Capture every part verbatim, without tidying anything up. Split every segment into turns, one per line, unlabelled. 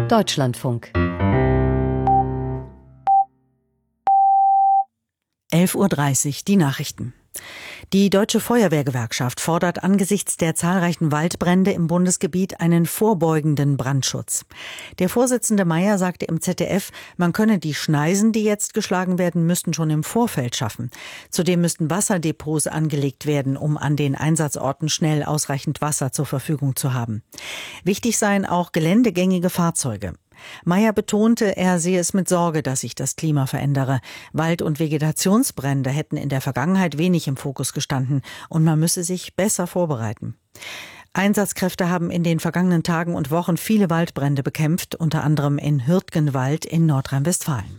Deutschlandfunk.
elf Uhr dreißig, die Nachrichten. Die Deutsche Feuerwehrgewerkschaft fordert angesichts der zahlreichen Waldbrände im Bundesgebiet einen vorbeugenden Brandschutz. Der Vorsitzende Mayer sagte im Z D F, man könne die Schneisen, die jetzt geschlagen werden, müssten schon im Vorfeld schaffen. Zudem müssten Wasserdepots angelegt werden, um an den Einsatzorten schnell ausreichend Wasser zur Verfügung zu haben. Wichtig seien auch geländegängige Fahrzeuge. Mayer betonte, er sehe es mit Sorge, dass sich das Klima verändere. Wald- und Vegetationsbrände hätten in der Vergangenheit wenig im Fokus gestanden und man müsse sich besser vorbereiten. Einsatzkräfte haben in den vergangenen Tagen und Wochen viele Waldbrände bekämpft, unter anderem in Hürtgenwald in Nordrhein-Westfalen.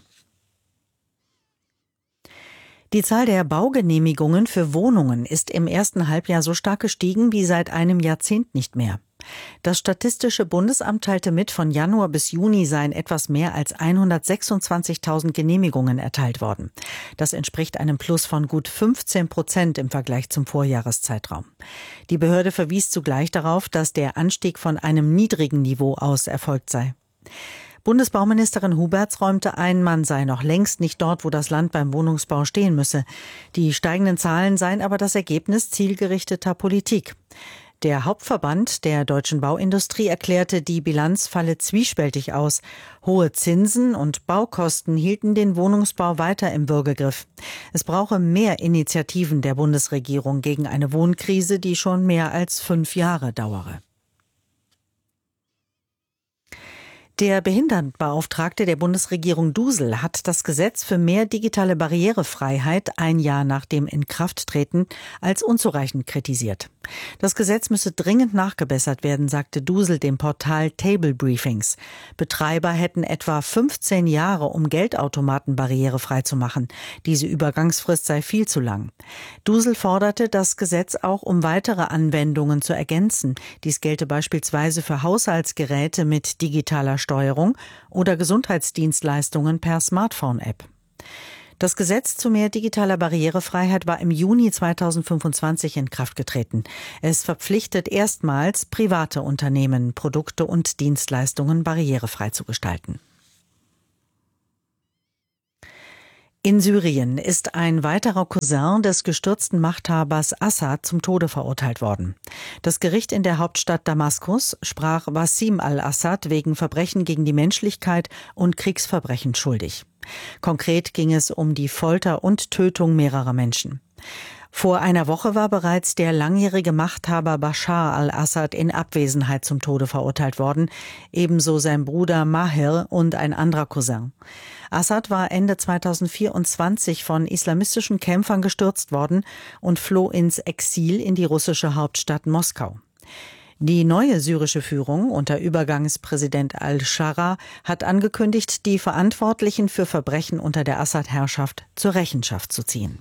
Die Zahl der Baugenehmigungen für Wohnungen ist im ersten Halbjahr so stark gestiegen wie seit einem Jahrzehnt nicht mehr. Das Statistische Bundesamt teilte mit, von Januar bis Juni seien etwas mehr als hundertsechsundzwanzigtausend Genehmigungen erteilt worden. Das entspricht einem Plus von gut fünfzehn Prozent im Vergleich zum Vorjahreszeitraum. Die Behörde verwies zugleich darauf, dass der Anstieg von einem niedrigen Niveau aus erfolgt sei. Bundesbauministerin Huberts räumte ein, man sei noch längst nicht dort, wo das Land beim Wohnungsbau stehen müsse. Die steigenden Zahlen seien aber das Ergebnis zielgerichteter Politik. Der Hauptverband der deutschen Bauindustrie erklärte, die Bilanz falle zwiespältig aus. Hohe Zinsen und Baukosten hielten den Wohnungsbau weiter im Würgegriff. Es brauche mehr Initiativen der Bundesregierung gegen eine Wohnkrise, die schon mehr als fünf Jahre dauere. Der Behindertenbeauftragte der Bundesregierung Dusel hat das Gesetz für mehr digitale Barrierefreiheit ein Jahr nach dem Inkrafttreten als unzureichend kritisiert. Das Gesetz müsse dringend nachgebessert werden, sagte Dusel dem Portal Table Briefings. Betreiber hätten etwa fünfzehn Jahre, um Geldautomaten barrierefrei zu machen. Diese Übergangsfrist sei viel zu lang. Dusel forderte, das Gesetz auch um weitere Anwendungen zu ergänzen. Dies gelte beispielsweise für Haushaltsgeräte mit digitaler Steuerung oder Gesundheitsdienstleistungen per Smartphone-App. Das Gesetz zu mehr digitaler Barrierefreiheit war im Juni zweitausendfünfundzwanzig in Kraft getreten. Es verpflichtet erstmals private Unternehmen, Produkte und Dienstleistungen barrierefrei zu gestalten. In Syrien ist ein weiterer Cousin des gestürzten Machthabers Assad zum Tode verurteilt worden. Das Gericht in der Hauptstadt Damaskus sprach Wassim al-Assad wegen Verbrechen gegen die Menschlichkeit und Kriegsverbrechen schuldig. Konkret ging es um die Folter und Tötung mehrerer Menschen. Vor einer Woche war bereits der langjährige Machthaber Bashar al-Assad in Abwesenheit zum Tode verurteilt worden, ebenso sein Bruder Maher und ein anderer Cousin. Assad war Ende zweitausendvierundzwanzig von islamistischen Kämpfern gestürzt worden und floh ins Exil in die russische Hauptstadt Moskau. Die neue syrische Führung unter Übergangspräsident al-Shara hat angekündigt, die Verantwortlichen für Verbrechen unter der Assad-Herrschaft zur Rechenschaft zu ziehen.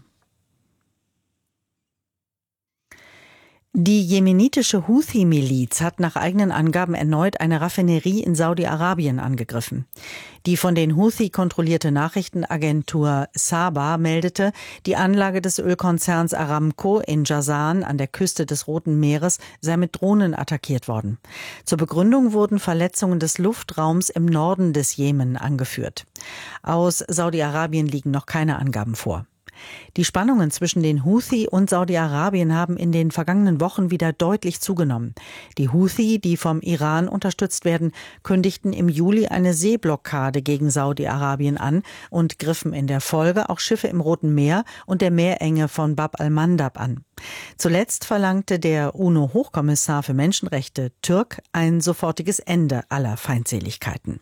Die jemenitische Houthi-Miliz hat nach eigenen Angaben erneut eine Raffinerie in Saudi-Arabien angegriffen. Die von den Houthi kontrollierte Nachrichtenagentur Saba meldete, die Anlage des Ölkonzerns Aramco in Jazan an der Küste des Roten Meeres sei mit Drohnen attackiert worden. Zur Begründung wurden Verletzungen des Luftraums im Norden des Jemen angeführt. Aus Saudi-Arabien liegen noch keine Angaben vor. Die Spannungen zwischen den Houthi und Saudi-Arabien haben in den vergangenen Wochen wieder deutlich zugenommen. Die Houthi, die vom Iran unterstützt werden, kündigten im Juli eine Seeblockade gegen Saudi-Arabien an und griffen in der Folge auch Schiffe im Roten Meer und der Meerenge von Bab al-Mandab an. Zuletzt verlangte der UNO-Hochkommissar für Menschenrechte Türk ein sofortiges Ende aller Feindseligkeiten.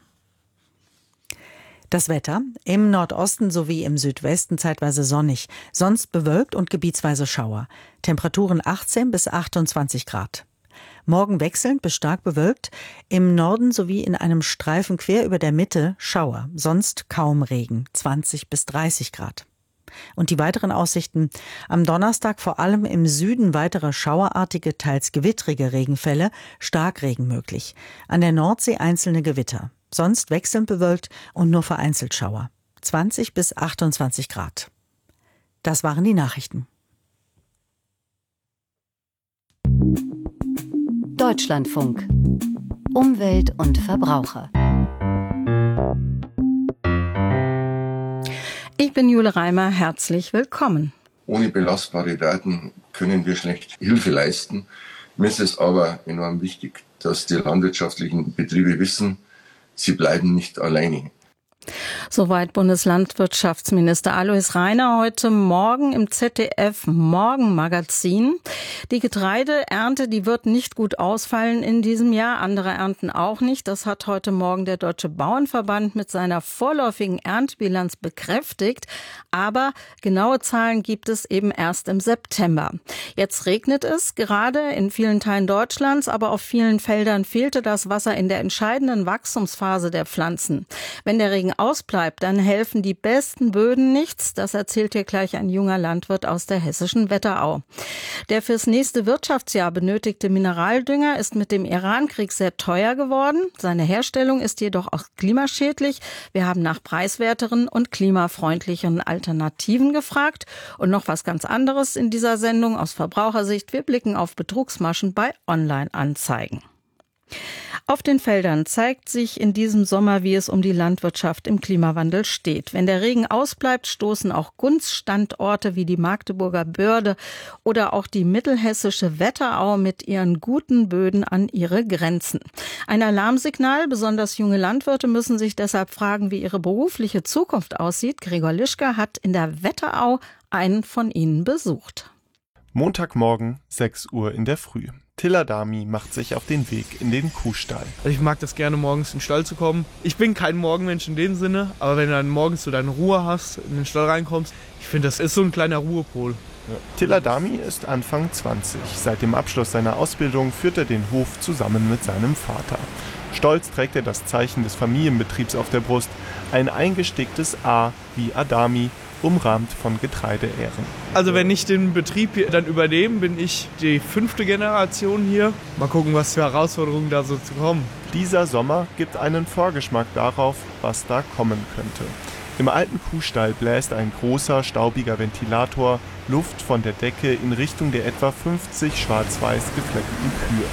Das Wetter: im Nordosten sowie im Südwesten zeitweise sonnig, sonst bewölkt und gebietsweise Schauer. Temperaturen achtzehn bis achtundzwanzig Grad. Morgen wechselnd bis stark bewölkt, im Norden sowie in einem Streifen quer über der Mitte Schauer, sonst kaum Regen, zwanzig bis dreißig Grad. Und die weiteren Aussichten: am Donnerstag vor allem im Süden weitere schauerartige, teils gewittrige Regenfälle, Starkregen möglich. An der Nordsee einzelne Gewitter. Sonst wechselnd bewölkt und nur vereinzelt Schauer. zwanzig bis achtundzwanzig Grad. Das waren die Nachrichten.
Deutschlandfunk. Umwelt und Verbraucher. Ich bin Jule Reimer, herzlich willkommen.
Ohne belastbare Daten können wir schlecht Hilfe leisten. Mir ist es aber enorm wichtig, dass die landwirtschaftlichen Betriebe wissen, sie bleiben nicht alleine.
Soweit Bundeslandwirtschaftsminister Alois Rainer heute Morgen im Z D F Morgenmagazin. Die Getreideernte, die wird nicht gut ausfallen in diesem Jahr, andere Ernten auch nicht. Das hat heute Morgen der Deutsche Bauernverband mit seiner vorläufigen Erntebilanz bekräftigt. Aber genaue Zahlen gibt es eben erst im September. Jetzt regnet es gerade in vielen Teilen Deutschlands, aber auf vielen Feldern fehlte das Wasser in der entscheidenden Wachstumsphase der Pflanzen. Wenn der Regen ausbleibt, dann helfen die besten Böden nichts. Das erzählt hier gleich ein junger Landwirt aus der hessischen Wetterau. Der fürs nächste Wirtschaftsjahr benötigte Mineraldünger ist mit dem Irankrieg sehr teuer geworden. Seine Herstellung ist jedoch auch klimaschädlich. Wir haben nach preiswerteren und klimafreundlicheren Alternativen gefragt. Und noch was ganz anderes in dieser Sendung aus Verbrauchersicht. Wir blicken auf Betrugsmaschen bei Online-Anzeigen. Auf den Feldern zeigt sich in diesem Sommer, wie es um die Landwirtschaft im Klimawandel steht. Wenn der Regen ausbleibt, stoßen auch Gunststandorte wie die Magdeburger Börde oder auch die mittelhessische Wetterau mit ihren guten Böden an ihre Grenzen. Ein Alarmsignal, besonders junge Landwirte müssen sich deshalb fragen, wie ihre berufliche Zukunft aussieht. Gregor Lischka hat in der Wetterau einen von ihnen besucht.
Montagmorgen, sechs Uhr in der Früh. Tilla Dami macht sich auf den Weg in den Kuhstall.
Also ich mag das gerne, morgens in den Stall zu kommen. Ich bin kein Morgenmensch in dem Sinne, aber wenn du dann morgens so deine Ruhe hast, in den Stall reinkommst, ich finde, das ist so ein kleiner Ruhepol.
Ja. Tilla Dami ist Anfang zwanzig. Seit dem Abschluss seiner Ausbildung führt er den Hof zusammen mit seinem Vater. Stolz trägt er das Zeichen des Familienbetriebs auf der Brust, ein eingesticktes A wie Adami, umrahmt von Getreideähren.
Also wenn ich den Betrieb hier dann übernehme, bin ich die fünfte Generation hier. Mal gucken, was für Herausforderungen da so zu kommen.
Dieser Sommer gibt einen Vorgeschmack darauf, was da kommen könnte. Im alten Kuhstall bläst ein großer, staubiger Ventilator Luft von der Decke in Richtung der etwa fünfzig schwarz-weiß gefleckten Kühe.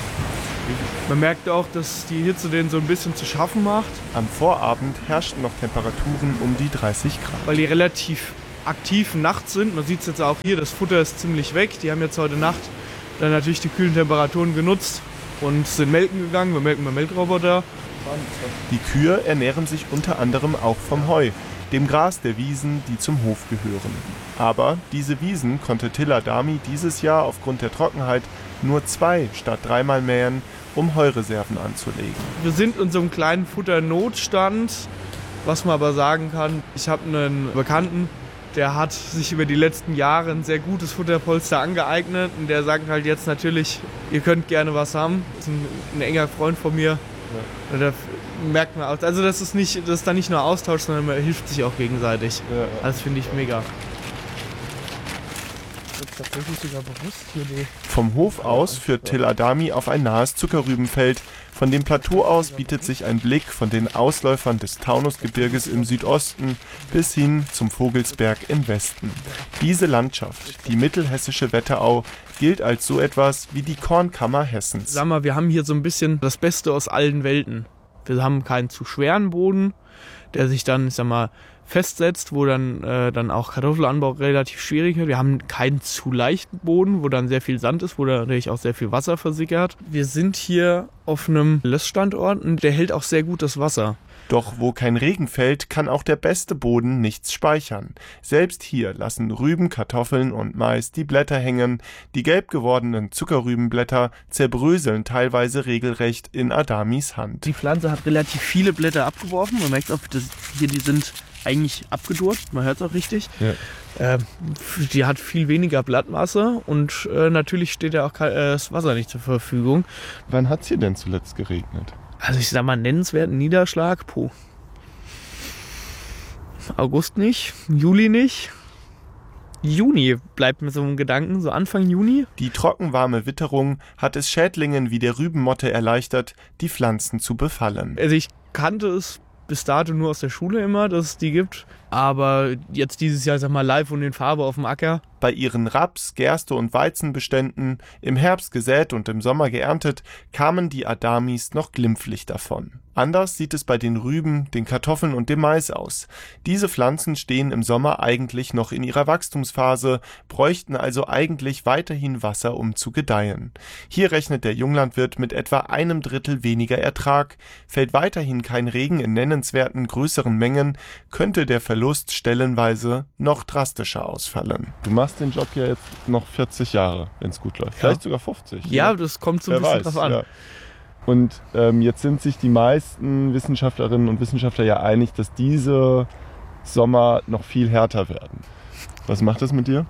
Man merkt auch, dass die Hitze denen so ein bisschen zu schaffen macht.
Am Vorabend herrschten noch Temperaturen um die dreißig Grad.
Weil die relativ aktiv nachts sind. Man sieht es jetzt auch hier, das Futter ist ziemlich weg. Die haben jetzt heute Nacht dann natürlich die kühlen Temperaturen genutzt und sind melken gegangen. Wir melken beim Melkroboter.
Die Kühe ernähren sich unter anderem auch vom Heu, dem Gras der Wiesen, die zum Hof gehören. Aber diese Wiesen konnte Tilla Dami dieses Jahr aufgrund der Trockenheit nur zwei statt dreimal mähen, um Heureserven anzulegen.
Wir sind in so einem kleinen Futternotstand. Was man aber sagen kann, ich habe einen Bekannten, der hat sich über die letzten Jahre ein sehr gutes Futterpolster angeeignet. Und der sagt halt jetzt natürlich, ihr könnt gerne was haben. Das ist ein, ein enger Freund von mir. Ja. Da merkt man auch, also das ist nicht, das ist dann nicht nur Austausch, sondern man hilft sich auch gegenseitig. Ja, ja. Das finde ich mega.
Vom Hof aus führt Tilla Dami auf ein nahes Zuckerrübenfeld. Von dem Plateau aus bietet sich ein Blick von den Ausläufern des Taunusgebirges im Südosten bis hin zum Vogelsberg im Westen. Diese Landschaft, die mittelhessische Wetterau, gilt als so etwas wie die Kornkammer Hessens.
Sag mal, wir haben hier so ein bisschen das Beste aus allen Welten. Wir haben keinen zu schweren Boden, der sich dann, ich sag mal, festsetzt, wo dann, äh, dann auch Kartoffelanbau relativ schwierig wird. Wir haben keinen zu leichten Boden, wo dann sehr viel Sand ist, wo dann natürlich auch sehr viel Wasser versickert. Wir sind hier auf einem Lössstandort und der hält auch sehr gut das Wasser.
Doch wo kein Regen fällt, kann auch der beste Boden nichts speichern. Selbst hier lassen Rüben, Kartoffeln und Mais die Blätter hängen. Die gelb gewordenen Zuckerrübenblätter zerbröseln teilweise regelrecht in Adamis Hand.
Die Pflanze hat relativ viele Blätter abgeworfen. Man merkt auch, dass hier die sind eigentlich abgedurrt. Man hört es auch richtig. Ja. Äh, die hat viel weniger Blattmasse und äh, natürlich steht ja auch kein, äh, das Wasser nicht zur Verfügung.
Wann hat es hier denn zuletzt geregnet?
Also ich sag mal, nennenswerten Niederschlag, puh. August nicht, Juli nicht. Juni bleibt mir so ein Gedanken, so Anfang Juni.
Die trockenwarme Witterung hat es Schädlingen wie der Rübenmotte erleichtert, die Pflanzen zu befallen.
Also ich kannte es bis dato nur aus der Schule immer, dass es die gibt. Aber jetzt dieses Jahr, sag mal, live und in Farbe auf dem Acker.
Bei ihren Raps-, Gerste- und Weizenbeständen, im Herbst gesät und im Sommer geerntet, kamen die Adamis noch glimpflich davon. Anders sieht es bei den Rüben, den Kartoffeln und dem Mais aus. Diese Pflanzen stehen im Sommer eigentlich noch in ihrer Wachstumsphase, bräuchten also eigentlich weiterhin Wasser, um zu gedeihen. Hier rechnet der Junglandwirt mit etwa einem Drittel weniger Ertrag. Fällt weiterhin kein Regen in nennenswerten größeren Mengen, könnte der Verlust stellenweise noch drastischer ausfallen. Du machst den Job ja jetzt noch vierzig Jahre, wenn es gut läuft. Ja. Vielleicht sogar fünfzig.
Ja, das kommt so ein bisschen drauf an. Ja.
Und ähm, jetzt sind sich die meisten Wissenschaftlerinnen und Wissenschaftler ja einig, dass diese Sommer noch viel härter werden. Was macht das mit dir?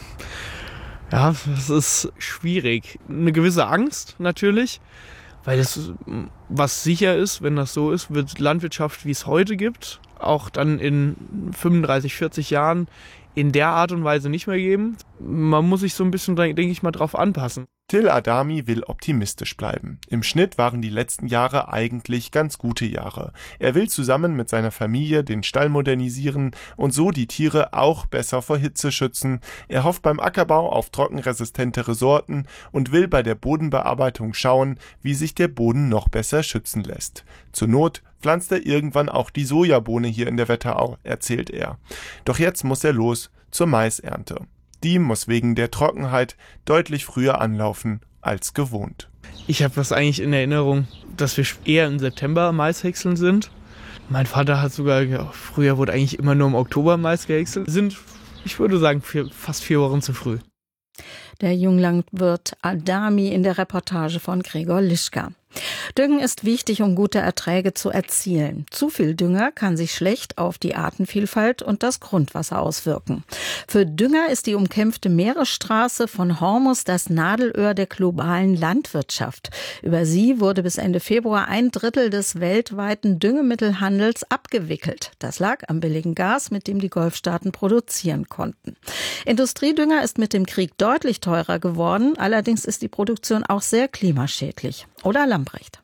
Ja, das ist schwierig. Eine gewisse Angst natürlich, weil es, was sicher ist, wenn das so ist, wird Landwirtschaft, wie es heute gibt, auch dann in fünfunddreißig, vierzig Jahren in der Art und Weise nicht mehr geben. Man muss sich so ein bisschen, denke ich mal, drauf anpassen.
Till Adami will optimistisch bleiben. Im Schnitt waren die letzten Jahre eigentlich ganz gute Jahre. Er will zusammen mit seiner Familie den Stall modernisieren und so die Tiere auch besser vor Hitze schützen. Er hofft beim Ackerbau auf trockenresistentere Sorten und will bei der Bodenbearbeitung schauen, wie sich der Boden noch besser schützen lässt. Zur Not pflanzt er irgendwann auch die Sojabohne hier in der Wetterau, erzählt er. Doch jetzt muss er los zur Maisernte. Die muss wegen der Trockenheit deutlich früher anlaufen als gewohnt.
Ich habe das eigentlich in Erinnerung, dass wir eher im September Mais häckseln sind. Mein Vater hat sogar, ja, früher wurde eigentlich immer nur im Oktober Mais gehäckselt. Sind, ich würde sagen, vier, fast vier Wochen zu früh.
Der Junglandwirt Adami in der Reportage von Gregor Lischka. Düngen ist wichtig, um gute Erträge zu erzielen. Zu viel Dünger kann sich schlecht auf die Artenvielfalt und das Grundwasser auswirken. Für Dünger ist die umkämpfte Meeresstraße von Hormuz das Nadelöhr der globalen Landwirtschaft. Über sie wurde bis Ende Februar ein Drittel des weltweiten Düngemittelhandels abgewickelt. Das lag am billigen Gas, mit dem die Golfstaaten produzieren konnten. Industriedünger ist mit dem Krieg deutlich teurer geworden. Allerdings ist die Produktion auch sehr klimaschädlich. Oder Lambrecht.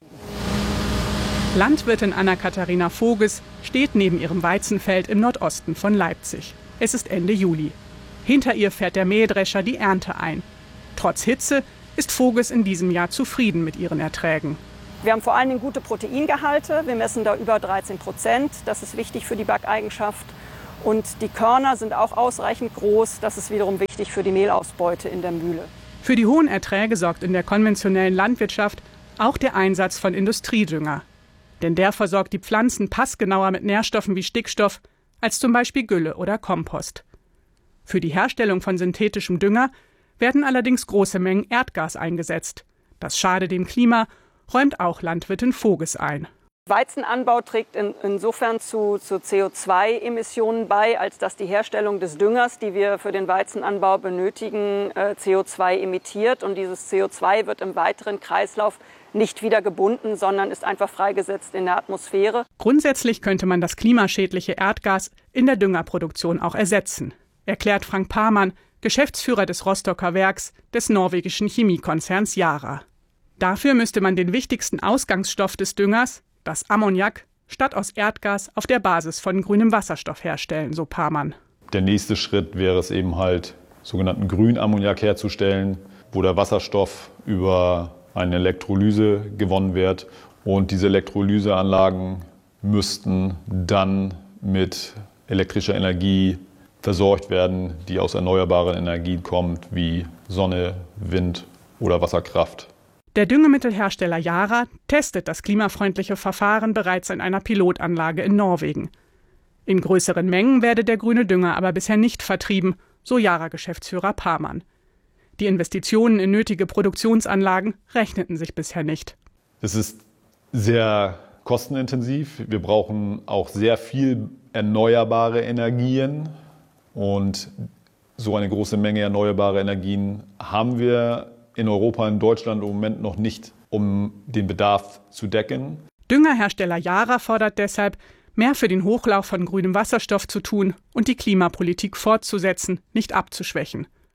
Landwirtin Anna-Katharina Voges steht neben ihrem Weizenfeld im Nordosten von Leipzig. Es ist Ende Juli. Hinter ihr fährt der Mähdrescher die Ernte ein. Trotz Hitze ist Voges in diesem Jahr zufrieden mit ihren Erträgen.
Wir haben vor allen Dingen gute Proteingehalte. Wir messen da über dreizehn Prozent. Das ist wichtig für die Backeigenschaft. Und die Körner sind auch ausreichend groß. Das ist wiederum wichtig für die Mehlausbeute in der Mühle.
Für die hohen Erträge sorgt in der konventionellen Landwirtschaft auch der Einsatz von Industriedünger. Denn der versorgt die Pflanzen passgenauer mit Nährstoffen wie Stickstoff als zum Beispiel Gülle oder Kompost. Für die Herstellung von synthetischem Dünger werden allerdings große Mengen Erdgas eingesetzt. Das schadet dem Klima, räumt auch Landwirtin Voges ein.
Weizenanbau trägt in, insofern zu, zu C O zwei Emissionen bei, als dass die Herstellung des Düngers, die wir für den Weizenanbau benötigen, äh, C O zwei emittiert. Und dieses C O zwei wird im weiteren Kreislauf nicht wieder gebunden, sondern ist einfach freigesetzt in der Atmosphäre.
Grundsätzlich könnte man das klimaschädliche Erdgas in der Düngerproduktion auch ersetzen, erklärt Frank Pamann, Geschäftsführer des Rostocker Werks des norwegischen Chemiekonzerns Yara. Dafür müsste man den wichtigsten Ausgangsstoff des Düngers, das Ammoniak, statt aus Erdgas auf der Basis von grünem Wasserstoff herstellen, so Pamann.
Der nächste Schritt wäre es eben halt, sogenannten Grünammoniak herzustellen, wo der Wasserstoff über eine Elektrolyse gewonnen wird. Und diese Elektrolyseanlagen müssten dann mit elektrischer Energie versorgt werden, die aus erneuerbaren Energien kommt, wie Sonne, Wind oder Wasserkraft.
Der Düngemittelhersteller Yara testet das klimafreundliche Verfahren bereits in einer Pilotanlage in Norwegen. In größeren Mengen werde der grüne Dünger aber bisher nicht vertrieben, so Yara-Geschäftsführer Pamann. Die Investitionen in nötige Produktionsanlagen rechneten sich bisher nicht.
Es ist sehr kostenintensiv. Wir brauchen auch sehr viel erneuerbare Energien. Und so eine große Menge erneuerbare Energien haben wir in Europa, in Deutschland im Moment noch nicht, um den Bedarf zu decken.
Düngerhersteller Yara fordert deshalb, mehr für den Hochlauf von grünem Wasserstoff zu tun und die Klimapolitik fortzusetzen, nicht abzuschwächen.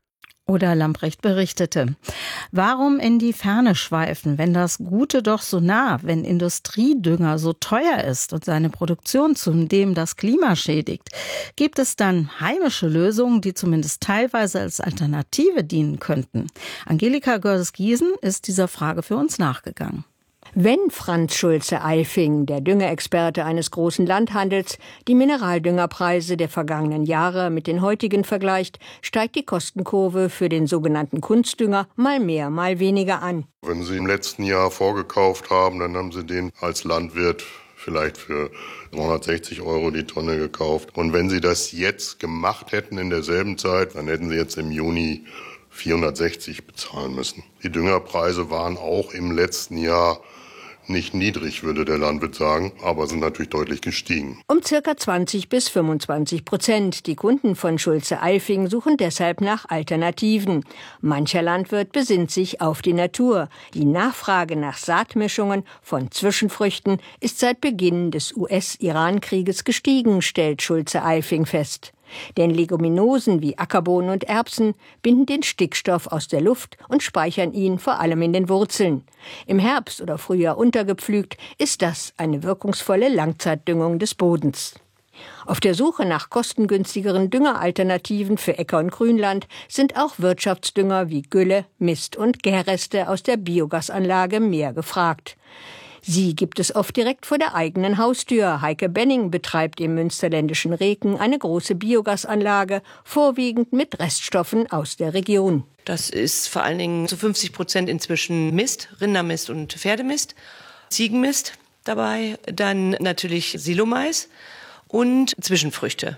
Oder Lamprecht berichtete. Warum in die Ferne schweifen, wenn das Gute doch so nah, wenn Industriedünger so teuer ist und seine Produktion zudem das Klima schädigt? Gibt es dann heimische Lösungen, die zumindest teilweise als Alternative dienen könnten? Angelika Görges-Giesen ist dieser Frage für uns nachgegangen.
Wenn Franz Schulze-Eifing, der Düngerexperte eines großen Landhandels, die Mineraldüngerpreise der vergangenen Jahre mit den heutigen vergleicht, steigt die Kostenkurve für den sogenannten Kunstdünger mal mehr, mal weniger an.
Wenn Sie im letzten Jahr vorgekauft haben, dann haben Sie den als Landwirt vielleicht für dreihundertsechzig Euro die Tonne gekauft. Und wenn Sie das jetzt gemacht hätten in derselben Zeit, dann hätten Sie jetzt im Juni vierhundertsechzig bezahlen müssen. Die Düngerpreise waren auch im letzten Jahr nicht niedrig, würde der Landwirt sagen, aber sind natürlich deutlich gestiegen.
Um circa zwanzig bis fünfundzwanzig Prozent. Die Kunden von Schulze-Eifing suchen deshalb nach Alternativen. Mancher Landwirt besinnt sich auf die Natur. Die Nachfrage nach Saatmischungen von Zwischenfrüchten ist seit Beginn des U S-Iran-Krieges gestiegen, stellt Schulze-Eifing fest. Denn Leguminosen wie Ackerbohnen und Erbsen binden den Stickstoff aus der Luft und speichern ihn vor allem in den Wurzeln. Im Herbst oder Frühjahr untergepflügt ist das eine wirkungsvolle Langzeitdüngung des Bodens. Auf der Suche nach kostengünstigeren Düngeralternativen für Äcker und Grünland sind auch Wirtschaftsdünger wie Gülle, Mist und Gärreste aus der Biogasanlage mehr gefragt. Sie gibt es oft direkt vor der eigenen Haustür. Heike Benning betreibt im münsterländischen Reken eine große Biogasanlage, vorwiegend mit Reststoffen aus der Region.
Das ist vor allen Dingen zu fünfzig Prozent inzwischen Mist, Rindermist und Pferdemist, Ziegenmist dabei, dann natürlich Silomais und Zwischenfrüchte.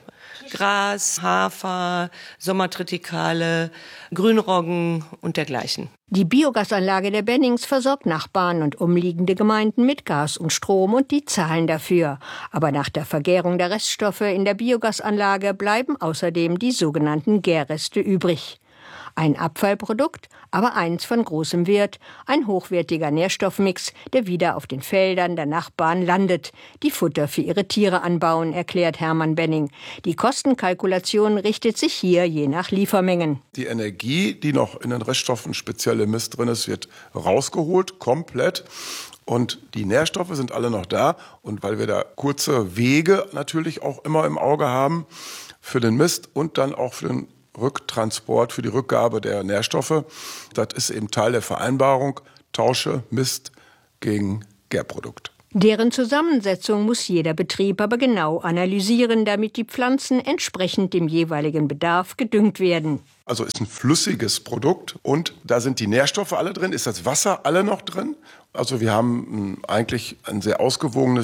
Gras, Hafer, Sommertritikale, Grünroggen und dergleichen.
Die Biogasanlage der Bennings versorgt Nachbarn und umliegende Gemeinden mit Gas und Strom und die zahlen dafür. Aber nach der Vergärung der Reststoffe in der Biogasanlage bleiben außerdem die sogenannten Gärreste übrig. Ein Abfallprodukt, aber eins von großem Wert, ein hochwertiger Nährstoffmix, der wieder auf den Feldern der Nachbarn landet, die Futter für ihre Tiere anbauen, erklärt Hermann Benning. Die Kostenkalkulation richtet sich hier je nach Liefermengen.
Die Energie, die noch in den Reststoffen speziell im Mist drin ist, wird rausgeholt, komplett. Und die Nährstoffe sind alle noch da. Und weil wir da kurze Wege natürlich auch immer im Auge haben für den Mist und dann auch für den Rücktransport, für die Rückgabe der Nährstoffe. Das ist eben Teil der Vereinbarung, tausche Mist gegen Gärprodukt.
Deren Zusammensetzung muss jeder Betrieb aber genau analysieren, damit die Pflanzen entsprechend dem jeweiligen Bedarf gedüngt werden.
Also ist ein flüssiges Produkt und da sind die Nährstoffe alle drin, ist das Wasser alle noch drin. Also wir haben eigentlich ein sehr ausgewogenes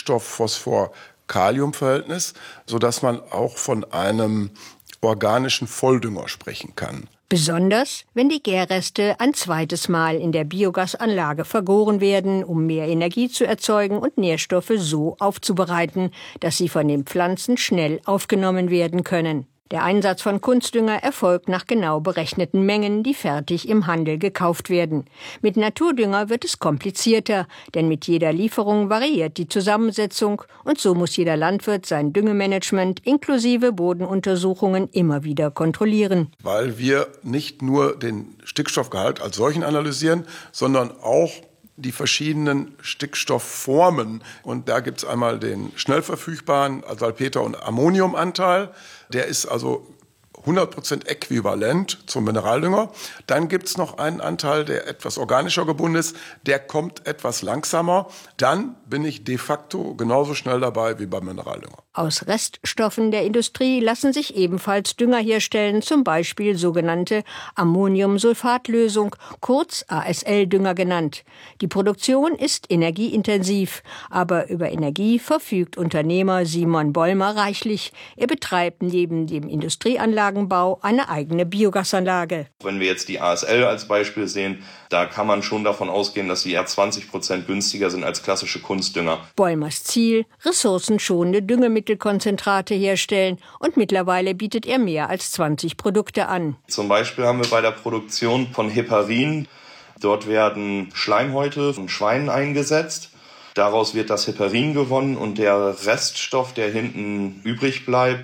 Stickstoff-Phosphor-Kalium-Verhältnis, sodass man auch von einem organischen Volldünger sprechen kann.
Besonders, wenn die Gärreste ein zweites Mal in der Biogasanlage vergoren werden, um mehr Energie zu erzeugen und Nährstoffe so aufzubereiten, dass sie von den Pflanzen schnell aufgenommen werden können. Der Einsatz von Kunstdünger erfolgt nach genau berechneten Mengen, die fertig im Handel gekauft werden. Mit Naturdünger wird es komplizierter, denn mit jeder Lieferung variiert die Zusammensetzung und so muss jeder Landwirt sein Düngemanagement inklusive Bodenuntersuchungen immer wieder kontrollieren.
Weil wir nicht nur den Stickstoffgehalt als solchen analysieren, sondern auch die verschiedenen Stickstoffformen. Und da gibt es einmal den schnell verfügbaren Salpeter- und Ammoniumanteil. Der ist also hundert Prozent äquivalent zum Mineraldünger. Dann gibt es noch einen Anteil, der etwas organischer gebunden ist. Der kommt etwas langsamer. Dann bin ich de facto genauso schnell dabei wie beim Mineraldünger.
Aus Reststoffen der Industrie lassen sich ebenfalls Dünger herstellen, zum Beispiel sogenannte Ammoniumsulfatlösung, kurz A S L-Dünger genannt. Die Produktion ist energieintensiv, aber über Energie verfügt Unternehmer Simon Bollmer reichlich. Er betreibt neben dem Industrieanlagenbau eine eigene Biogasanlage.
Wenn wir jetzt die A S L als Beispiel sehen, da kann man schon davon ausgehen, dass sie eher zwanzig Prozent günstiger sind als klassische Kunstdünger.
Bollmers Ziel, ressourcenschonende Düngemittelkonzentrate herstellen und mittlerweile bietet er mehr als zwanzig Produkte an.
Zum Beispiel haben wir bei der Produktion von Heparin, dort werden Schleimhäute von Schweinen eingesetzt. Daraus wird das Heparin gewonnen und der Reststoff, der hinten übrig bleibt,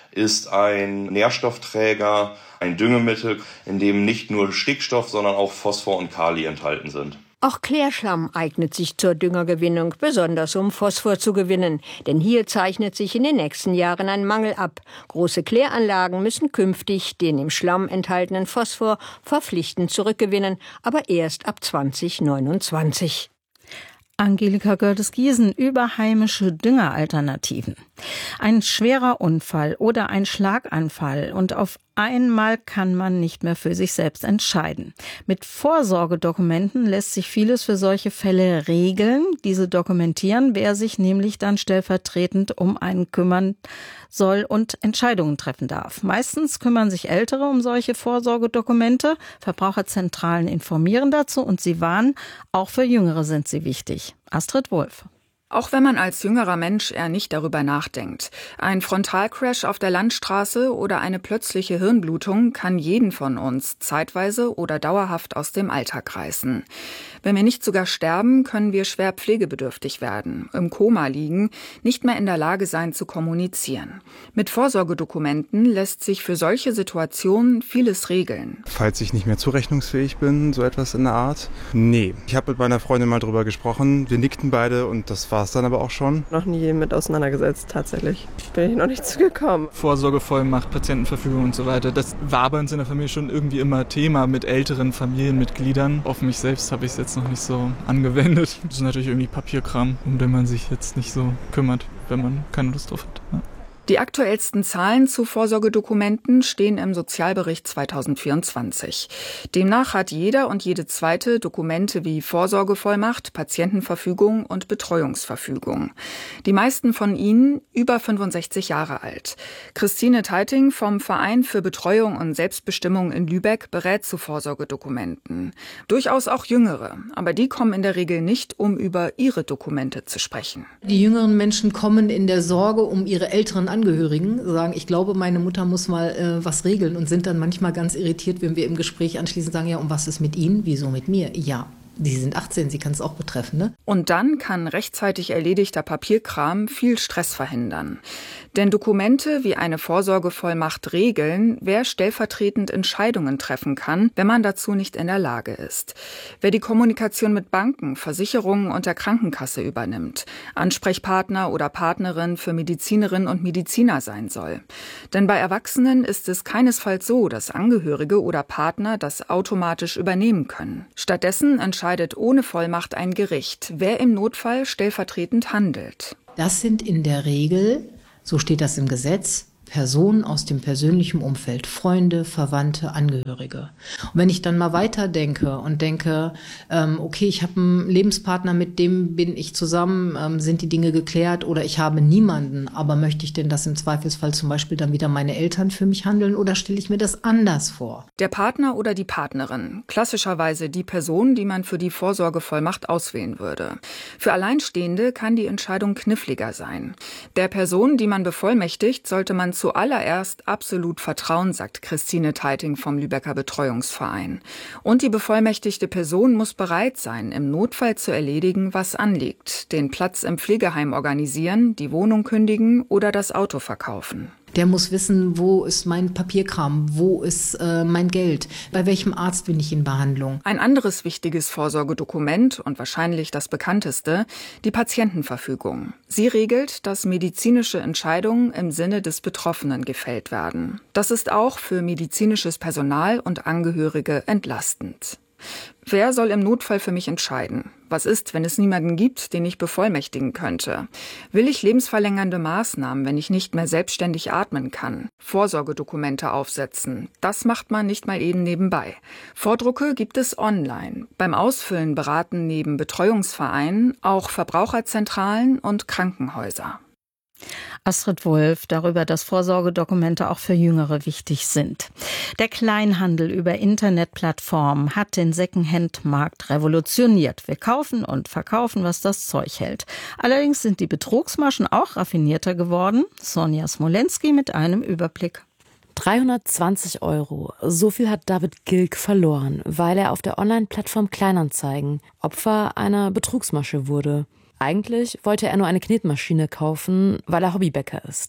ist ein Nährstoffträger, ein Düngemittel, in dem nicht nur Stickstoff, sondern auch Phosphor und Kali enthalten sind.
Auch Klärschlamm eignet sich zur Düngergewinnung, besonders um Phosphor zu gewinnen. Denn hier zeichnet sich in den nächsten Jahren ein Mangel ab. Große Kläranlagen müssen künftig den im Schlamm enthaltenen Phosphor verpflichtend zurückgewinnen, aber erst ab zwanzig neunundzwanzig.
Angelika Gördes-Giesen über heimische Düngeralternativen. Ein schwerer Unfall oder ein Schlaganfall und auf einmal kann man nicht mehr für sich selbst entscheiden. Mit Vorsorgedokumenten lässt sich vieles für solche Fälle regeln. Diese dokumentieren, wer sich nämlich dann stellvertretend um einen kümmern soll und Entscheidungen treffen darf. Meistens kümmern sich Ältere um solche Vorsorgedokumente. Verbraucherzentralen informieren dazu und sie warnen, auch für Jüngere sind sie wichtig. Astrid Wolf.
Auch wenn man als jüngerer Mensch eher nicht darüber nachdenkt. Ein Frontalcrash auf der Landstraße oder eine plötzliche Hirnblutung kann jeden von uns zeitweise oder dauerhaft aus dem Alltag reißen. Wenn wir nicht sogar sterben, können wir schwer pflegebedürftig werden, im Koma liegen, nicht mehr in der Lage sein zu kommunizieren. Mit Vorsorgedokumenten lässt sich für solche Situationen vieles regeln.
Falls ich nicht mehr zurechnungsfähig bin, so etwas in der Art? Nee. Ich habe mit meiner Freundin mal drüber gesprochen. Wir nickten beide und das war es dann aber auch schon.
Noch nie mit auseinandergesetzt, tatsächlich. Bin ich noch nicht zugekommen.
Vorsorgevollmacht, Patientenverfügung und so weiter. Das war bei uns in der Familie schon irgendwie immer Thema mit älteren Familienmitgliedern. Auf mich selbst habe ich es jetzt noch nicht so angewendet. Das ist natürlich irgendwie Papierkram, um den man sich jetzt nicht so kümmert, wenn man keine Lust drauf hat. Ja.
Die aktuellsten Zahlen zu Vorsorgedokumenten stehen im Sozialbericht zweitausendvierundzwanzig. Demnach hat jeder und jede zweite Dokumente wie Vorsorgevollmacht, Patientenverfügung und Betreuungsverfügung. Die meisten von ihnen über fünfundsechzig Jahre alt. Christine Teiting vom Verein für Betreuung und Selbstbestimmung in Lübeck berät zu Vorsorgedokumenten. Durchaus auch Jüngere, aber die kommen in der Regel nicht, um über ihre Dokumente zu sprechen.
Die jüngeren Menschen kommen in der Sorge um ihre älteren Angehörigen, sagen, ich glaube, meine Mutter muss mal äh, was regeln und sind dann manchmal ganz irritiert, wenn wir im Gespräch anschließend sagen, ja, und was ist mit Ihnen? Wieso mit mir? Ja. Die sind achtzehn, sie kann es auch betreffen, ne?
Und dann kann rechtzeitig erledigter Papierkram viel Stress verhindern. Denn Dokumente wie eine Vorsorgevollmacht regeln, wer stellvertretend Entscheidungen treffen kann, wenn man dazu nicht in der Lage ist. Wer die Kommunikation mit Banken, Versicherungen und der Krankenkasse übernimmt. Ansprechpartner oder Partnerin für Medizinerinnen und Mediziner sein soll. Denn bei Erwachsenen ist es keinesfalls so, dass Angehörige oder Partner das automatisch übernehmen können. Stattdessen entscheidet ohne Vollmacht ein Gericht, wer im Notfall stellvertretend handelt.
Das sind in der Regel, so steht das im Gesetz, Personen aus dem persönlichen Umfeld, Freunde, Verwandte, Angehörige. Und wenn ich dann mal weiterdenke und denke, ähm, okay, ich habe einen Lebenspartner, mit dem bin ich zusammen, ähm, sind die Dinge geklärt oder ich habe niemanden, aber möchte ich denn, dass im Zweifelsfall zum Beispiel dann wieder meine Eltern für mich handeln oder stelle ich mir das anders vor?
Der Partner oder die Partnerin, klassischerweise die Person, die man für die Vorsorgevollmacht auswählen würde. Für Alleinstehende kann die Entscheidung kniffliger sein. Der Person, die man bevollmächtigt, sollte man zuallererst absolut vertrauen, sagt Christine Teiting vom Lübecker Betreuungsverein. Und die bevollmächtigte Person muss bereit sein, im Notfall zu erledigen, was anliegt. Den Platz im Pflegeheim organisieren, die Wohnung kündigen oder das Auto verkaufen.
Der muss wissen, wo ist mein Papierkram, wo ist äh, mein Geld, bei welchem Arzt bin ich in Behandlung.
Ein anderes wichtiges Vorsorgedokument und wahrscheinlich das bekannteste, die Patientenverfügung. Sie regelt, dass medizinische Entscheidungen im Sinne des Betroffenen gefällt werden. Das ist auch für medizinisches Personal und Angehörige entlastend. Wer soll im Notfall für mich entscheiden? Was ist, wenn es niemanden gibt, den ich bevollmächtigen könnte? Will ich lebensverlängernde Maßnahmen, wenn ich nicht mehr selbstständig atmen kann? Vorsorgedokumente aufsetzen. Das macht man nicht mal eben nebenbei. Vordrucke gibt es online. Beim Ausfüllen beraten neben Betreuungsvereinen auch Verbraucherzentralen und Krankenhäuser.
Astrid Wolf darüber, dass Vorsorgedokumente auch für Jüngere wichtig sind. Der Kleinhandel über Internetplattformen hat den Secondhand-Markt revolutioniert. Wir kaufen und verkaufen, was das Zeug hält. Allerdings sind die Betrugsmaschen auch raffinierter geworden. Sonja Smolenski mit einem Überblick.
dreihundertzwanzig Euro. So viel hat David Gilk verloren, weil er auf der Online-Plattform Kleinanzeigen Opfer einer Betrugsmasche wurde. Eigentlich wollte er nur eine Knetmaschine kaufen, weil er Hobbybäcker ist.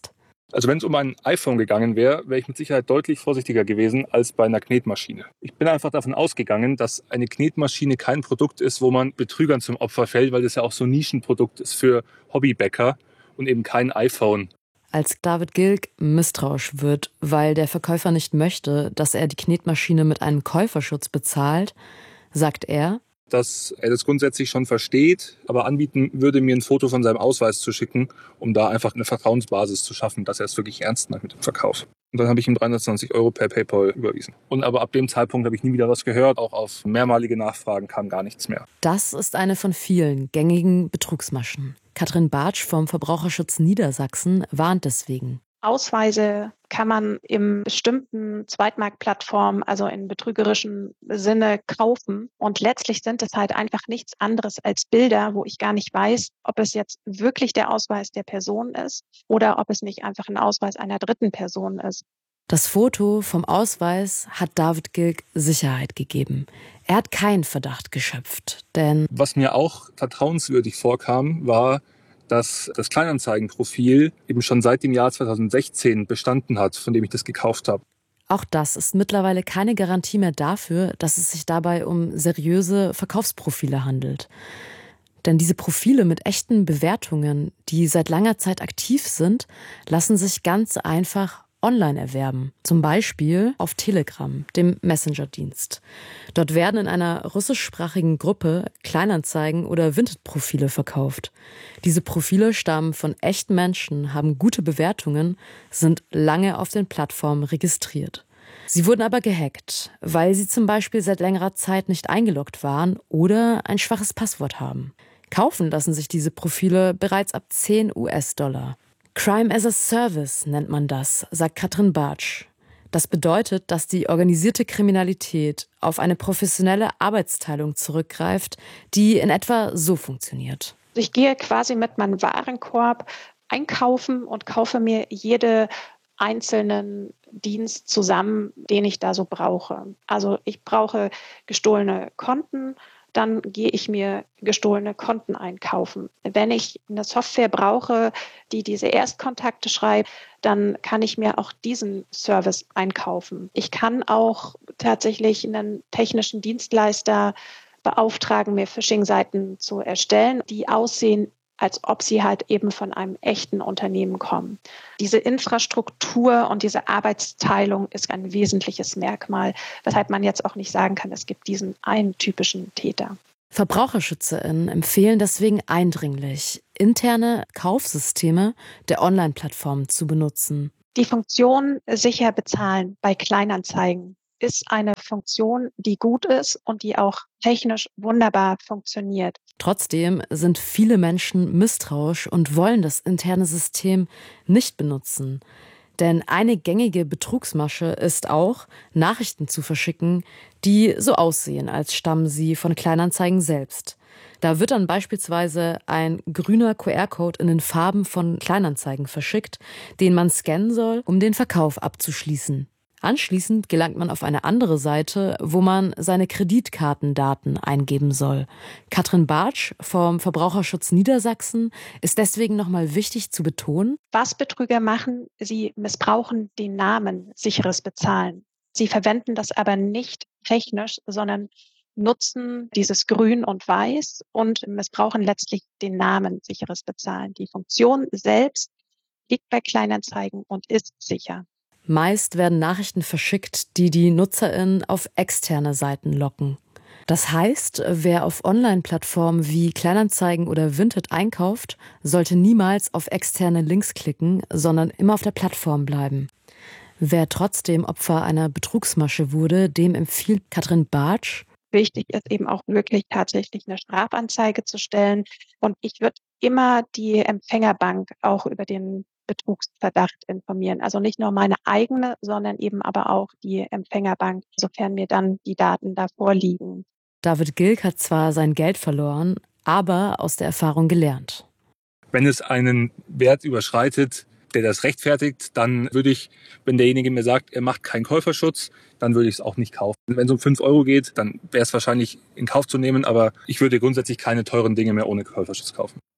Also wenn es um ein iPhone gegangen wäre, wäre ich mit Sicherheit deutlich vorsichtiger gewesen als bei einer Knetmaschine. Ich bin einfach davon ausgegangen, dass eine Knetmaschine kein Produkt ist, wo man Betrügern zum Opfer fällt, weil das ja auch so ein Nischenprodukt ist für Hobbybäcker und eben kein iPhone.
Als David Gilg misstrauisch wird, weil der Verkäufer nicht möchte, dass er die Knetmaschine mit einem Käuferschutz bezahlt, sagt er,
dass er das grundsätzlich schon versteht, aber anbieten würde, mir ein Foto von seinem Ausweis zu schicken, um da einfach eine Vertrauensbasis zu schaffen, dass er es wirklich ernst meint mit dem Verkauf. Und dann habe ich ihm dreihundertzwanzig Euro per PayPal überwiesen. Und aber ab dem Zeitpunkt habe ich nie wieder was gehört. Auch auf mehrmalige Nachfragen kam gar nichts mehr.
Das ist eine von vielen gängigen Betrugsmaschen. Katrin Bartsch vom Verbraucherschutz Niedersachsen warnt deswegen.
Ausweise kann man im bestimmten Zweitmarktplattformen, also in betrügerischem Sinne, kaufen. Und letztlich sind es halt einfach nichts anderes als Bilder, wo ich gar nicht weiß, ob es jetzt wirklich der Ausweis der Person ist oder ob es nicht einfach ein Ausweis einer dritten Person ist.
Das Foto vom Ausweis hat David Gilg Sicherheit gegeben. Er hat keinen Verdacht geschöpft, denn
was mir auch vertrauenswürdig vorkam, war, dass das Kleinanzeigenprofil eben schon seit dem Jahr zweitausendsechzehn bestanden hat, von dem ich das gekauft habe.
Auch das ist mittlerweile keine Garantie mehr dafür, dass es sich dabei um seriöse Verkaufsprofile handelt. Denn diese Profile mit echten Bewertungen, die seit langer Zeit aktiv sind, lassen sich ganz einfach online erwerben. Zum Beispiel auf Telegram, dem Messenger-Dienst. Dort werden in einer russischsprachigen Gruppe Kleinanzeigen oder Vinted-Profile verkauft. Diese Profile stammen von echten Menschen, haben gute Bewertungen, sind lange auf den Plattformen registriert. Sie wurden aber gehackt, weil sie zum Beispiel seit längerer Zeit nicht eingeloggt waren oder ein schwaches Passwort haben. Kaufen lassen sich diese Profile bereits ab zehn US-Dollar. Crime as a Service nennt man das, sagt Katrin Bartsch. Das bedeutet, dass die organisierte Kriminalität auf eine professionelle Arbeitsteilung zurückgreift, die in etwa so funktioniert.
Ich gehe quasi mit meinem Warenkorb einkaufen und kaufe mir jede einzelnen Dienst zusammen, den ich da so brauche. Also ich brauche gestohlene Konten, dann gehe ich mir gestohlene Konten einkaufen. Wenn ich eine Software brauche, die diese Erstkontakte schreibt, dann kann ich mir auch diesen Service einkaufen. Ich kann auch tatsächlich einen technischen Dienstleister beauftragen, mir Phishing-Seiten zu erstellen, die aussehen, als ob sie halt eben von einem echten Unternehmen kommen. Diese Infrastruktur und diese Arbeitsteilung ist ein wesentliches Merkmal, weshalb man jetzt auch nicht sagen kann, es gibt diesen einen typischen Täter.
VerbraucherschützerInnen empfehlen deswegen eindringlich, interne Kaufsysteme der Online-Plattformen zu benutzen.
Die Funktion sicher bezahlen bei Kleinanzeigen ist eine Funktion, die gut ist und die auch technisch wunderbar funktioniert.
Trotzdem sind viele Menschen misstrauisch und wollen das interne System nicht benutzen. Denn eine gängige Betrugsmasche ist auch, Nachrichten zu verschicken, die so aussehen, als stammen sie von Kleinanzeigen selbst. Da wird dann beispielsweise ein grüner Q R-Code in den Farben von Kleinanzeigen verschickt, den man scannen soll, um den Verkauf abzuschließen. Anschließend gelangt man auf eine andere Seite, wo man seine Kreditkartendaten eingeben soll. Katrin Bartsch vom Verbraucherschutz Niedersachsen ist deswegen nochmal wichtig zu betonen:
Was Betrüger machen, sie missbrauchen den Namen sicheres Bezahlen. Sie verwenden das aber nicht technisch, sondern nutzen dieses Grün und Weiß und missbrauchen letztlich den Namen sicheres Bezahlen. Die Funktion selbst liegt bei Kleinanzeigen und ist sicher.
Meist werden Nachrichten verschickt, die die NutzerInnen auf externe Seiten locken. Das heißt, wer auf Online-Plattformen wie Kleinanzeigen oder Vinted einkauft, sollte niemals auf externe Links klicken, sondern immer auf der Plattform bleiben. Wer trotzdem Opfer einer Betrugsmasche wurde, dem empfiehlt Katrin Bartsch:
Wichtig ist eben auch wirklich tatsächlich eine Strafanzeige zu stellen. Und ich würde immer die Empfängerbank auch über den Betrugsverdacht informieren. Also nicht nur meine eigene, sondern eben aber auch die Empfängerbank, sofern mir dann die Daten da vorliegen.
David Gilg hat zwar sein Geld verloren, aber aus der Erfahrung gelernt.
Wenn es einen Wert überschreitet, der das rechtfertigt, dann würde ich, wenn derjenige mir sagt, er macht keinen Käuferschutz, dann würde ich es auch nicht kaufen. Wenn es um fünf Euro geht, dann wäre es wahrscheinlich in Kauf zu nehmen, aber ich würde grundsätzlich keine teuren Dinge mehr ohne Käuferschutz kaufen.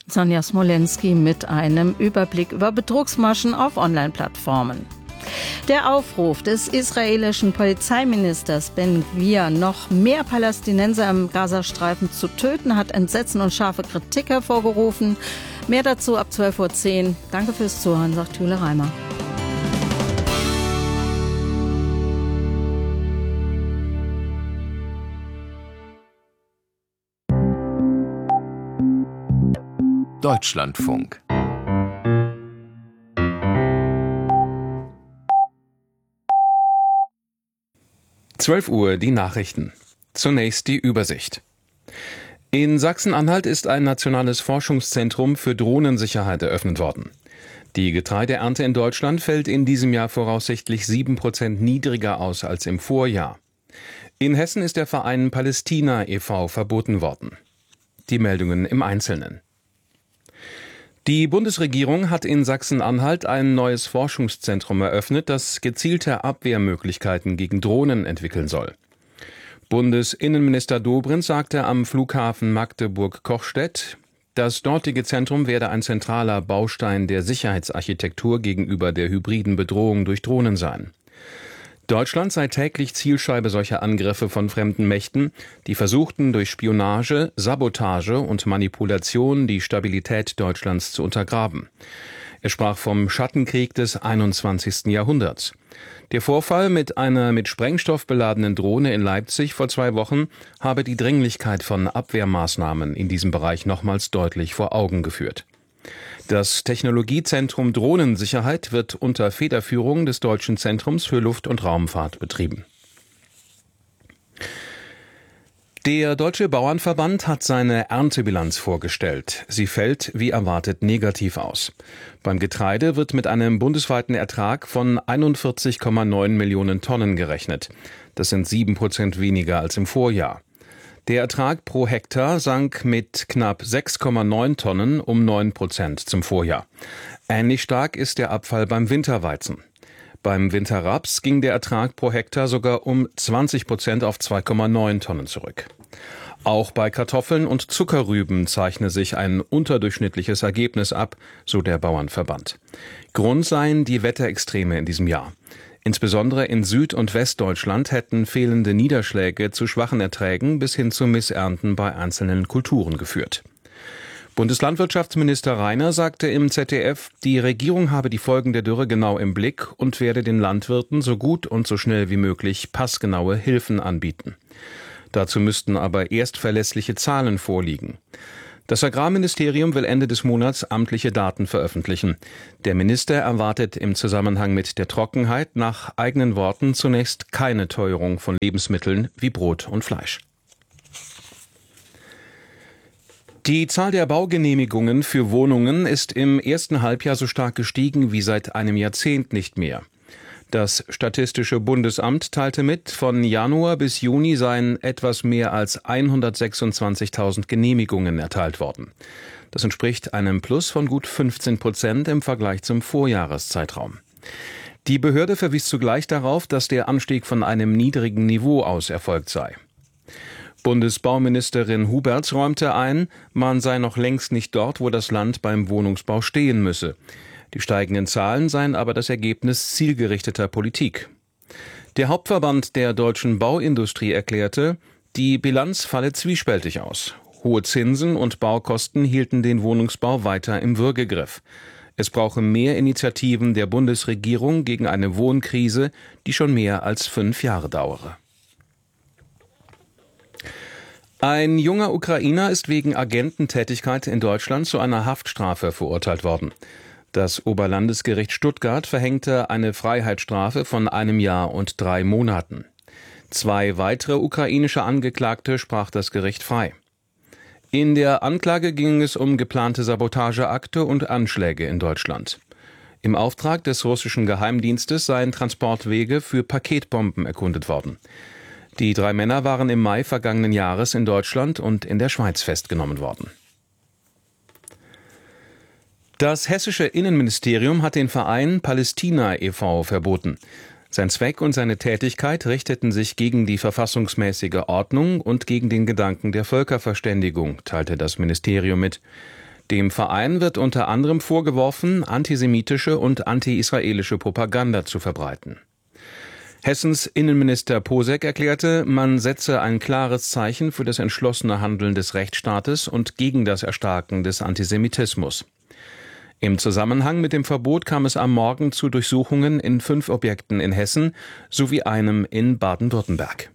Sonja Smolenski mit einem Überblick über Betrugsmaschen auf Online-Plattformen. Der Aufruf des israelischen Polizeiministers Ben Gvir, noch mehr Palästinenser im Gazastreifen zu töten, hat Entsetzen und scharfe Kritik hervorgerufen. Mehr dazu ab zwölf Uhr zehn. Danke fürs Zuhören, sagt Jule Reimer.
Deutschlandfunk. zwölf Uhr die Nachrichten. Zunächst die Übersicht. In Sachsen-Anhalt ist ein nationales Forschungszentrum für Drohnensicherheit eröffnet worden. Die Getreideernte in Deutschland fällt in diesem Jahr voraussichtlich sieben Prozent niedriger aus als im Vorjahr. In Hessen ist der Verein Palästina e V verboten worden. Die Meldungen im Einzelnen. Die Bundesregierung hat in Sachsen-Anhalt ein neues Forschungszentrum eröffnet, das gezielte Abwehrmöglichkeiten gegen Drohnen entwickeln soll. Bundesinnenminister Dobrindt sagte am Flughafen Magdeburg-Kochstedt, das dortige Zentrum werde ein zentraler Baustein der Sicherheitsarchitektur gegenüber der hybriden Bedrohung durch Drohnen sein. Deutschland sei täglich Zielscheibe solcher Angriffe von fremden Mächten, die versuchten, durch Spionage, Sabotage und Manipulation die Stabilität Deutschlands zu untergraben. Er sprach vom Schattenkrieg des einundzwanzigsten Jahrhunderts. Der Vorfall mit einer mit Sprengstoff beladenen Drohne in Leipzig vor zwei Wochen habe die Dringlichkeit von Abwehrmaßnahmen in diesem Bereich nochmals deutlich vor Augen geführt. Das Technologiezentrum Drohnensicherheit wird unter Federführung des Deutschen Zentrums für Luft- und Raumfahrt betrieben. Der Deutsche Bauernverband hat seine Erntebilanz vorgestellt. Sie fällt, wie erwartet, negativ aus. Beim Getreide wird mit einem bundesweiten Ertrag von einundvierzig Komma neun Millionen Tonnen gerechnet. Das sind sieben Prozent weniger als im Vorjahr. Der Ertrag pro Hektar sank mit knapp sechs Komma neun Tonnen um neun Prozent zum Vorjahr. Ähnlich stark ist der Abfall beim Winterweizen. Beim Winterraps ging der Ertrag pro Hektar sogar um zwanzig Prozent auf zwei Komma neun Tonnen zurück. Auch bei Kartoffeln und Zuckerrüben zeichne sich ein unterdurchschnittliches Ergebnis ab, so der Bauernverband. Grund seien die Wetterextreme in diesem Jahr. Insbesondere in Süd- und Westdeutschland hätten fehlende Niederschläge zu schwachen Erträgen bis hin zu Missernten bei einzelnen Kulturen geführt. Bundeslandwirtschaftsminister Rainer sagte im Z D F, die Regierung habe die Folgen der Dürre genau im Blick und werde den Landwirten so gut und so schnell wie möglich passgenaue Hilfen anbieten. Dazu müssten aber erst verlässliche Zahlen vorliegen. Das Agrarministerium will Ende des Monats amtliche Daten veröffentlichen. Der Minister erwartet im Zusammenhang mit der Trockenheit nach eigenen Worten zunächst keine Teuerung von Lebensmitteln wie Brot und Fleisch. Die Zahl der Baugenehmigungen für Wohnungen ist im ersten Halbjahr so stark gestiegen wie seit einem Jahrzehnt nicht mehr. Das Statistische Bundesamt teilte mit, von Januar bis Juni seien etwas mehr als hundertsechsundzwanzigtausend Genehmigungen erteilt worden. Das entspricht einem Plus von gut fünfzehn Prozent im Vergleich zum Vorjahreszeitraum. Die Behörde verwies zugleich darauf, dass der Anstieg von einem niedrigen Niveau aus erfolgt sei. Bundesbauministerin Huberts räumte ein, man sei noch längst nicht dort, wo das Land beim Wohnungsbau stehen müsse. Die steigenden Zahlen seien aber das Ergebnis zielgerichteter Politik. Der Hauptverband der deutschen Bauindustrie erklärte, die Bilanz falle zwiespältig aus. Hohe Zinsen und Baukosten hielten den Wohnungsbau weiter im Würgegriff. Es brauche mehr Initiativen der Bundesregierung gegen eine Wohnkrise, die schon mehr als fünf Jahre dauere. Ein junger Ukrainer ist wegen Agententätigkeit in Deutschland zu einer Haftstrafe verurteilt worden. Das Oberlandesgericht Stuttgart verhängte eine Freiheitsstrafe von einem Jahr und drei Monaten. Zwei weitere ukrainische Angeklagte sprach das Gericht frei. In der Anklage ging es um geplante Sabotageakte und Anschläge in Deutschland. Im Auftrag des russischen Geheimdienstes seien Transportwege für Paketbomben erkundet worden. Die drei Männer waren im Mai vergangenen Jahres in Deutschland und in der Schweiz festgenommen worden. Das hessische Innenministerium hat den Verein Palästina e V verboten. Sein Zweck und seine Tätigkeit richteten sich gegen die verfassungsmäßige Ordnung und gegen den Gedanken der Völkerverständigung, teilte das Ministerium mit. Dem Verein wird unter anderem vorgeworfen, antisemitische und anti-israelische Propaganda zu verbreiten. Hessens Innenminister Posek erklärte, man setze ein klares Zeichen für das entschlossene Handeln des Rechtsstaates und gegen das Erstarken des Antisemitismus. Im Zusammenhang mit dem Verbot kam es am Morgen zu Durchsuchungen in fünf Objekten in Hessen sowie einem in Baden-Württemberg.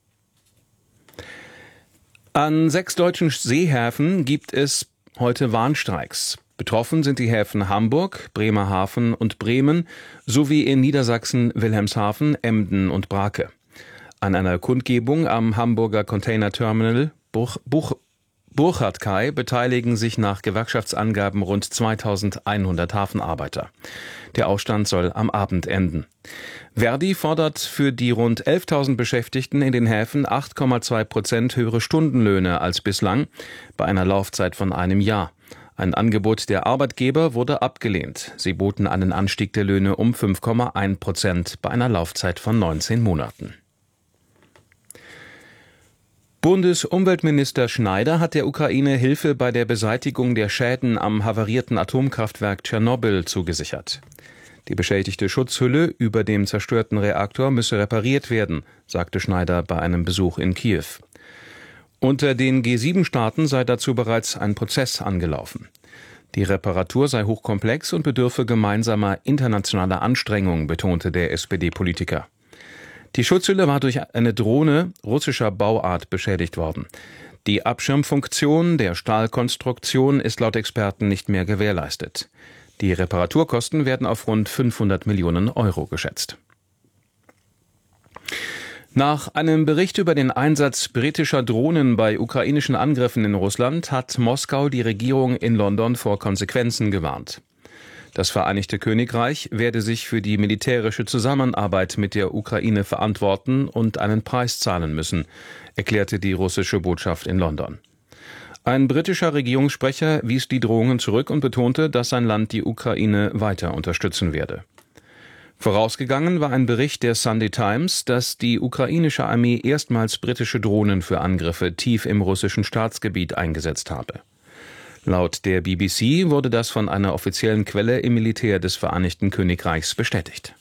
An sechs deutschen Seehäfen gibt es heute Warnstreiks. Betroffen sind die Häfen Hamburg, Bremerhaven und Bremen sowie in Niedersachsen Wilhelmshaven, Emden und Brake. An einer Kundgebung am Hamburger Containerterminal Buch, Buch, Burchardkai beteiligen sich nach Gewerkschaftsangaben rund zweitausendeinhundert Hafenarbeiter. Der Ausstand soll am Abend enden. Verdi fordert für die rund elftausend Beschäftigten in den Häfen acht Komma zwei Prozent höhere Stundenlöhne als bislang bei einer Laufzeit von einem Jahr. Ein Angebot der Arbeitgeber wurde abgelehnt. Sie boten einen Anstieg der Löhne um fünf Komma eins Prozent bei einer Laufzeit von neunzehn Monaten. Bundesumweltminister Schneider hat der Ukraine Hilfe bei der Beseitigung der Schäden am havarierten Atomkraftwerk Tschernobyl zugesichert. Die beschädigte Schutzhülle über dem zerstörten Reaktor müsse repariert werden, sagte Schneider bei einem Besuch in Kiew. Unter den G sieben Staaten sei dazu bereits ein Prozess angelaufen. Die Reparatur sei hochkomplex und bedürfe gemeinsamer internationaler Anstrengungen, betonte der S P D-Politiker. Die Schutzhülle war durch eine Drohne russischer Bauart beschädigt worden. Die Abschirmfunktion der Stahlkonstruktion ist laut Experten nicht mehr gewährleistet. Die Reparaturkosten werden auf rund fünfhundert Millionen Euro geschätzt. Nach einem Bericht über den Einsatz britischer Drohnen bei ukrainischen Angriffen in Russland hat Moskau die Regierung in London vor Konsequenzen gewarnt. Das Vereinigte Königreich werde sich für die militärische Zusammenarbeit mit der Ukraine verantworten und einen Preis zahlen müssen, erklärte die russische Botschaft in London. Ein britischer Regierungssprecher wies die Drohungen zurück und betonte, dass sein Land die Ukraine weiter unterstützen werde. Vorausgegangen war ein Bericht der Sunday Times, dass die ukrainische Armee erstmals britische Drohnen für Angriffe tief im russischen Staatsgebiet eingesetzt habe. Laut der B B C wurde das von einer offiziellen Quelle im Militär des Vereinigten Königreichs bestätigt.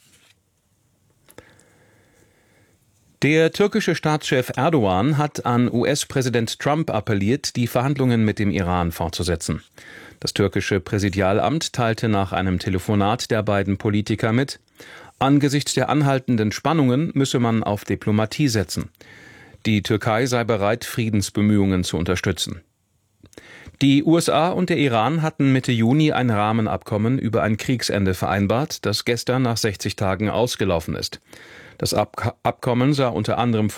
Der türkische Staatschef Erdogan hat an U S-Präsident Trump appelliert, die Verhandlungen mit dem Iran fortzusetzen. Das türkische Präsidialamt teilte nach einem Telefonat der beiden Politiker mit, angesichts der anhaltenden Spannungen müsse man auf Diplomatie setzen. Die Türkei sei bereit, Friedensbemühungen zu unterstützen. Die U S A und der Iran hatten Mitte Juni ein Rahmenabkommen über ein Kriegsende vereinbart, das gestern nach sechzig Tagen ausgelaufen ist. Das Ab- Abkommen sah unter anderem